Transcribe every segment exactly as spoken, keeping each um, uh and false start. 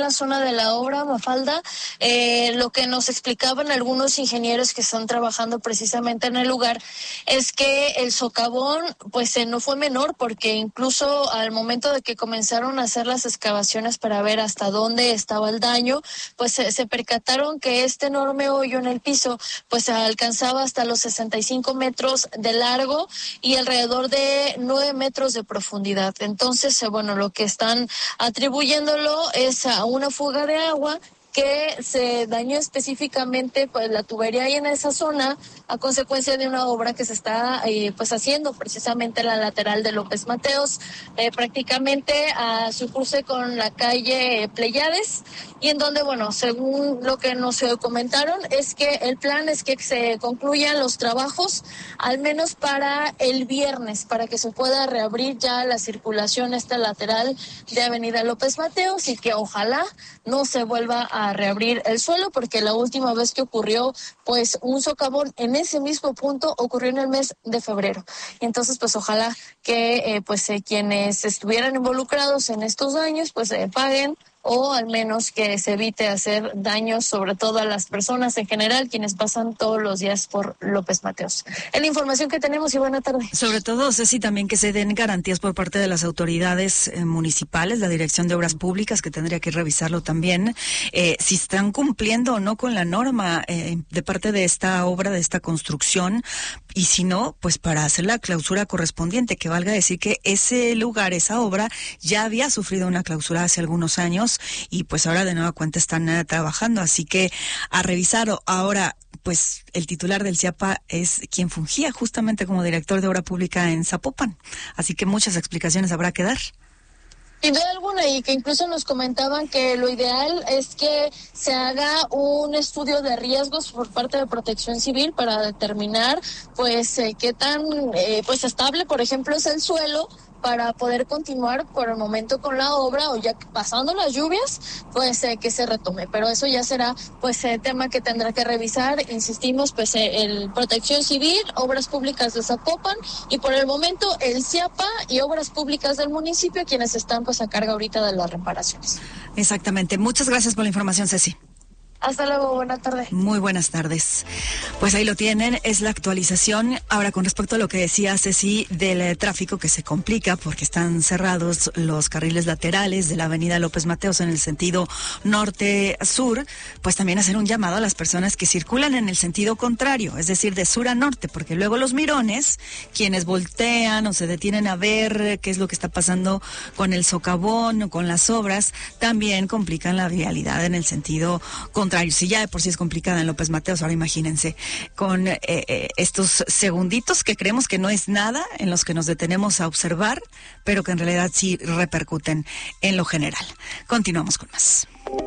la zona de la obra, Mafalda. Eh, lo que nos explicaban algunos ingenieros que están trabajando precisamente en el lugar es que el socavón pues eh, no fue menor, porque incluso al momento de que comenzaron a hacer las excavaciones para ver hasta dónde estaba el daño, pues eh, se percataron que este enorme hoyo en el piso pues alcanzaba hasta los sesenta y cinco metros de largo y alrededor de nueve metros de profundidad. Entonces, eh, bueno, lo que están atribuyéndolo es a una fuga de agua que se dañó específicamente pues la tubería ahí en esa zona a consecuencia de una obra que se está eh, pues haciendo precisamente en la lateral de López Mateos, eh, prácticamente a su cruce con la calle Pleiades, y en donde, bueno, según lo que nos comentaron, es que el plan es que se concluyan los trabajos al menos para el viernes, para que se pueda reabrir ya la circulación esta lateral de Avenida López Mateos y que ojalá no se vuelva a reabrir el suelo, porque la última vez que ocurrió pues un socavón en ese mismo punto ocurrió en el mes de febrero. Y entonces pues ojalá que eh, pues eh, quienes estuvieran involucrados en estos daños pues eh, paguen, o al menos que se evite hacer daños, sobre todo a las personas en general, quienes pasan todos los días por López Mateos. Es la información que tenemos y buena tarde. Sobre todo, Ceci, también que se den garantías por parte de las autoridades eh, municipales, la Dirección de Obras Públicas, que tendría que revisarlo también, eh, si están cumpliendo o no con la norma eh, de parte de esta obra, de esta construcción, y si no, pues para hacer la clausura correspondiente, que valga decir que ese lugar, esa obra, ya había sufrido una clausura hace algunos años, y pues ahora de nueva cuenta están uh, trabajando, así que a revisar. Ahora, pues el titular del CIAPA es quien fungía justamente como director de obra pública en Zapopan, así que muchas explicaciones habrá que dar. Sin duda alguna, y que incluso nos comentaban que lo ideal es que se haga un estudio de riesgos por parte de Protección Civil para determinar pues eh, qué tan eh, pues estable, por ejemplo, es el suelo, para poder continuar por el momento con la obra, o ya pasando las lluvias, pues eh, que se retome. Pero eso ya será pues el eh, tema que tendrá que revisar, insistimos, pues eh, el Protección Civil, Obras Públicas de Zapopan, y por el momento el CIAPA y Obras Públicas del municipio, quienes están pues a cargo ahorita de las reparaciones. Exactamente. Muchas gracias por la información, Ceci. Hasta luego, buenas tardes. Muy buenas tardes. Pues ahí lo tienen, es la actualización. Ahora, con respecto a lo que decía Ceci del eh, tráfico que se complica porque están cerrados los carriles laterales de la avenida López Mateos en el sentido norte-sur, pues también hacer un llamado a las personas que circulan en el sentido contrario, es decir, de sur a norte, porque luego los mirones, quienes voltean o se detienen a ver qué es lo que está pasando con el socavón o con las obras, también complican la vialidad en el sentido contrario. Si ya de por sí es complicada en López Mateos, ahora imagínense con eh, eh, estos segunditos que creemos que no es nada, en los que nos detenemos a observar, pero que en realidad sí repercuten en lo general. Continuamos con más.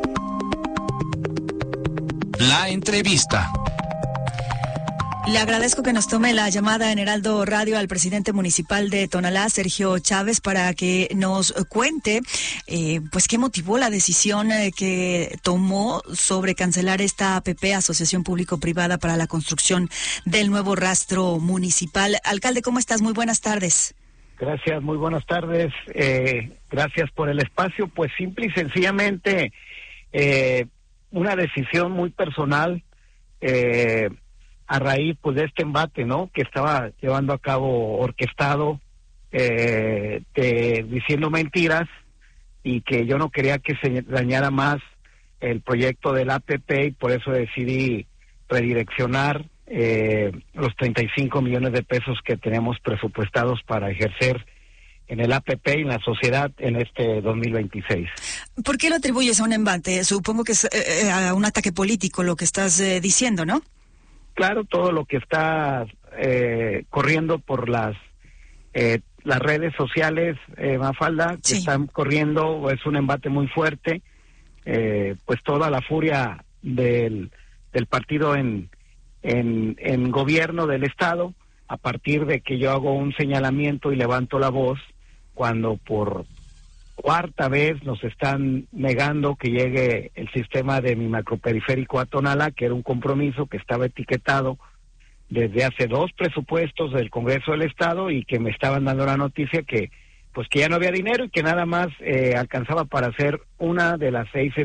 La entrevista. Le agradezco que nos tome la llamada en Heraldo Radio al presidente municipal de Tonalá, Sergio Chávez, para que nos cuente eh, pues qué motivó la decisión eh, que tomó sobre cancelar esta A P P, Asociación Público-Privada para la Construcción del Nuevo Rastro Municipal. Alcalde, ¿cómo estás? Muy buenas tardes. Gracias, muy buenas tardes. Eh, gracias por el espacio. Pues simple y sencillamente eh, una decisión muy personal, eh, a raíz pues de este embate, ¿no?, que estaba llevando a cabo orquestado, eh, de, diciendo mentiras, y que yo no quería que se dañara más el proyecto del A P P, y por eso decidí redireccionar eh, los treinta y cinco millones de pesos que tenemos presupuestados para ejercer en el A P P y en la sociedad en este dos mil veintiséis. ¿Por qué lo atribuyes a un embate? Supongo que es eh, a un ataque político lo que estás eh, diciendo, ¿no? Claro, todo lo que está eh, corriendo por las eh, las redes sociales, eh, Mafalda, que sí están corriendo, es un embate muy fuerte, eh, pues toda la furia del, del partido en, en, en gobierno del Estado, a partir de que yo hago un señalamiento y levanto la voz, cuando por cuarta vez nos están negando que llegue el sistema de mi macroperiférico a Tonalá, que era un compromiso que estaba etiquetado desde hace dos presupuestos del Congreso del Estado, y que me estaban dando la noticia que pues que ya no había dinero y que nada más eh, alcanzaba para hacer una de las seis